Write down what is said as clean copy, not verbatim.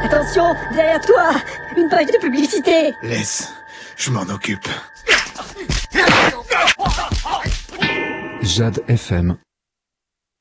Attention, derrière toi, une page de publicité. Laisse, je m'en occupe. Jade FM